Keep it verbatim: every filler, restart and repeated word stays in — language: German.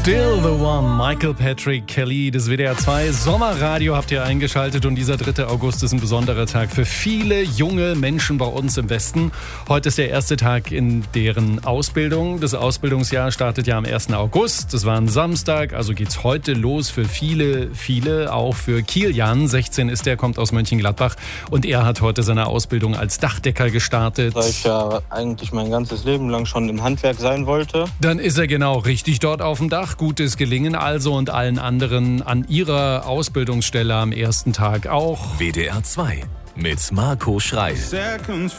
Still the One, Michael Patrick Kelly, das W D R zwei Sommerradio habt ihr eingeschaltet und dieser dritte August ist ein besonderer Tag für viele junge Menschen bei uns im Westen. Heute ist der erste Tag in deren Ausbildung. Das Ausbildungsjahr startet ja am ersten August. Das war ein Samstag, also geht's heute los für viele, viele, auch für Kilian. sechzehn ist er, kommt aus Mönchengladbach und er hat heute seine Ausbildung als Dachdecker gestartet. Weil ich ja eigentlich mein ganzes Leben lang schon im Handwerk sein wollte. Dann ist er genau richtig dort auf dem Dach. Gutes Gelingen also und allen anderen an ihrer Ausbildungsstelle am ersten Tag auch. W D R zwei mit Marco Schreil. Seconds